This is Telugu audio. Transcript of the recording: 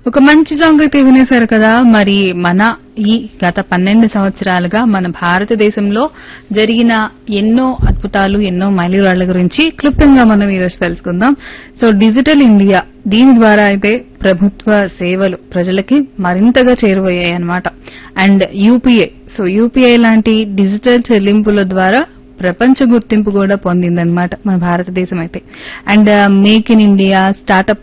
ఒక మంచి సాంగ్ అయితే వినేశారు కదా. మరి మన ఈ గత 12 సంవత్సరాలుగా మన భారతదేశంలో జరిగిన ఎన్నో అద్భుతాలు, ఎన్నో మైలురాళ్ల గురించి క్లుప్తంగా మనం ఈరోజు తెలుసుకుందాం. సో డిజిటల్ ఇండియా, దీని ద్వారా అయితే ప్రభుత్వ సేవలు ప్రజలకి మరింతగా చేరువయ్యాయి అన్నమాట. అండ్ యూపీఐ, సో యూపీఐ లాంటి డిజిటల్ చెల్లింపుల ద్వారా ప్రపంచ గుర్తింపు కూడా పొందిందన్నమాట మన భారతదేశం అయితే. And make in India, startup